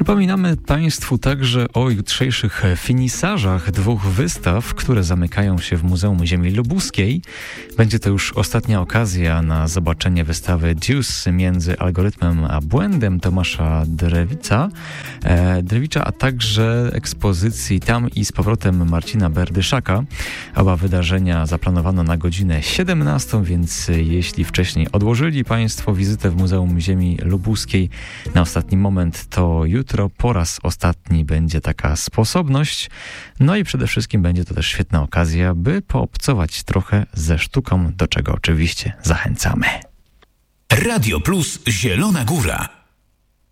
Przypominamy Państwu także o jutrzejszych finisażach dwóch wystaw, które zamykają się w Muzeum Ziemi Lubuskiej. Będzie to już ostatnia okazja na zobaczenie wystawy Deuce między algorytmem a błędem Tomasza Drewicza, a także ekspozycji Tam i z powrotem Marcina Berdyszaka. Oba wydarzenia zaplanowano na godzinę 17, więc jeśli wcześniej odłożyli Państwo wizytę w Muzeum Ziemi Lubuskiej na ostatni moment, to jutro po raz ostatni będzie taka sposobność. No i przede wszystkim będzie to też świetna okazja, by poobcować trochę ze sztuką, do czego oczywiście zachęcamy. Radio Plus Zielona Góra.